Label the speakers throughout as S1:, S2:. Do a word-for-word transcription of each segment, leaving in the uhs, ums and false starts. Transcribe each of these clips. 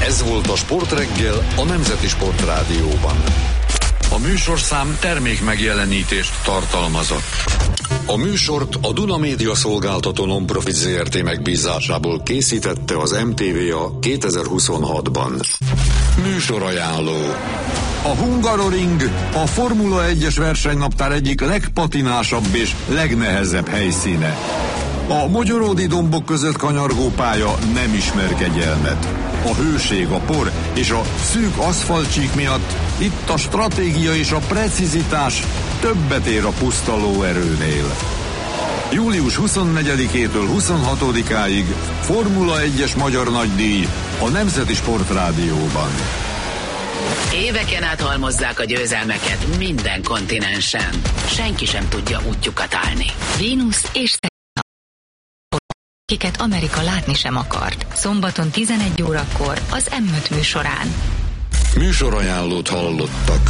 S1: Ez volt a Sportreggel a Nemzeti Sportrádióban. A műsorszám termék megjelenítést tartalmazott. A műsort a Duna Média Szolgáltató Non-Profit zé er té megbízásából készítette az em té vé a kétezer-huszonhatban. Műsorajánló. A Hungaroring a Formula egyes versenynaptár egyik legpatinásabb és legnehezebb helyszíne. A mogyoródi dombok között kanyargó pálya nem ismer kegyelmet. A hőség, a por és a szűk aszfaltcsík miatt itt a stratégia és a precizitás többet ér a puszta lóerőnél. július huszonnegyedikétől huszonhatodikáig Formula egyes magyar nagydíj a Nemzeti Sportrádióban.
S2: Éveken át halmozzák a győzelmeket minden kontinensen. Senki sem tudja útjukat állni. Vénusz és akiket Amerika látni sem akart. Szombaton tizenegy órakor az em öt műsorán.
S1: Műsorajánlót hallottak.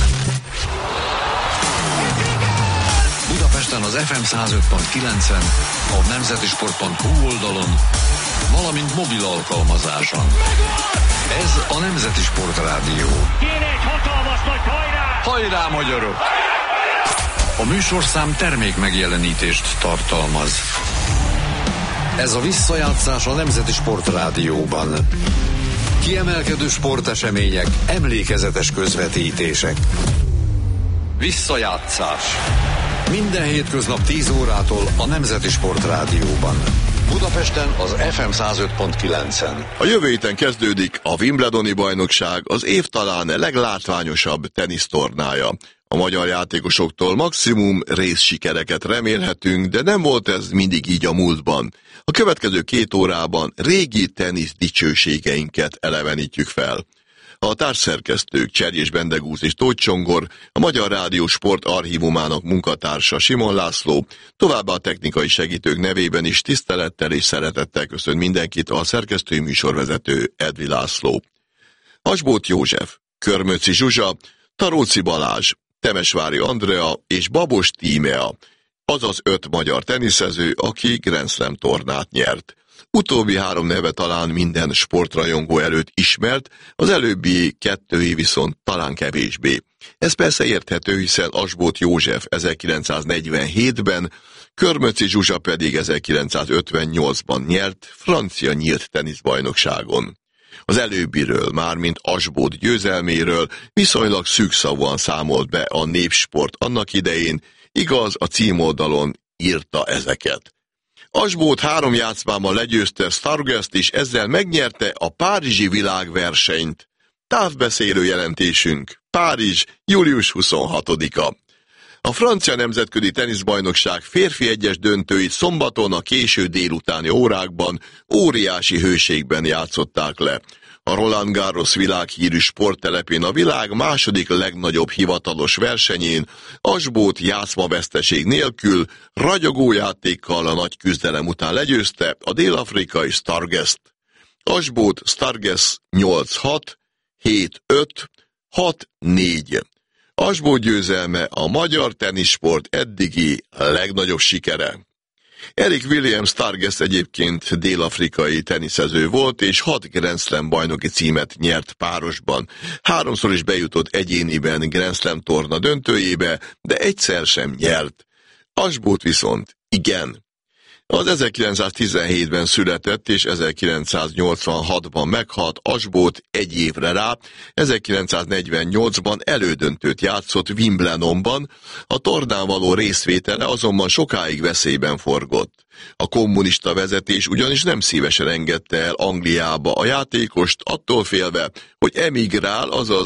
S1: Budapesten az ef em száz öt pont kilencen, a nemzetisport pont hu oldalon, valamint mobil alkalmazáson. Ez a Nemzeti Sportrádió.
S3: Kéne egy hatalmas nagy hajrá!
S1: Hajrá, magyarok! A műsorszám termék megjelenítést tartalmaz. Ez a visszajátszás a Nemzeti Sportrádióban. Kiemelkedő sportesemények, emlékezetes közvetítések. Visszajátszás. Minden hétköznap tíz órától a Nemzeti Sportrádióban. Budapesten az ef em száz öt pont kilencen.
S4: A jövő héten kezdődik a Wimbledoni bajnokság, az év talán leglátványosabb tenisztornája. A magyar játékosoktól maximum részsikereket remélhetünk, de nem volt ez mindig így a múltban. A következő két órában régi tenisz dicsőségeinket elevenítjük fel. A társszerkesztők Cserjés Bendegúz és Tóth Csongor, a Magyar Rádió Sport Archívumának munkatársa Simon László, továbbá a technikai segítők nevében is tisztelettel és szeretettel köszön mindenkit a szerkesztői műsorvezető Edvi László. Asbóth József, Körmöczi Zsuzsa, Taróci Balázs, Temesvári Andrea és Babos Tímea, azaz öt magyar teniszező, aki Grand Slam tornát nyert. Utóbbi három neve talán minden sportrajongó előtt ismert, az előbbi kettői viszont talán kevésbé. Ez persze érthető, hiszen Asbóth József ezerkilencszáznegyvenhétben, Körmöczi Zsuzsa pedig ezerkilencszázötvennyolcban nyert francia nyílt teniszbajnokságon. Az előbbiről, mármint Asbóth győzelméről viszonylag szűkszavúan számolt be a Népsport annak idején, igaz, a címoldalon írta ezeket. Asbóth három játszmában legyőzte Stargest, és ezzel megnyerte a párizsi világversenyt. Távbeszélő jelentésünk, Párizs, július huszonhatodika. A francia nemzetközi teniszbajnokság férfi egyes döntőit szombaton a késő délutáni órákban óriási hőségben játszották le. A Roland Garros világhírű sporttelepén a világ második legnagyobb hivatalos versenyén Asbóth játszmaveszteség nélkül ragyogó játékkal a nagy küzdelem után legyőzte a dél-afrikai Stargest. Asbóth Stargest nyolc hat, hét öt, hat négy. Asbóth győzelme a magyar teniszsport eddigi legnagyobb sikere. Eric Williams Stargest egyébként dél-afrikai teniszező volt, és hat Grand Slam bajnoki címet nyert párosban. Háromszor is bejutott egyéniben Grand Slam torna döntőjébe, de egyszer sem nyert. Asbóth viszont igen. Az ezerkilencszáztizenhétben született és ezerkilencszáznyolcvanhatban meghalt Asbóth egy évre rá, ezerkilencszáznegyvennyolcban elődöntőt játszott Wimbledonban, a tornán való részvétele azonban sokáig veszélyben forgott. A kommunista vezetés ugyanis nem szívesen engedte el Angliába a játékost, attól félve, hogy emigrál, azaz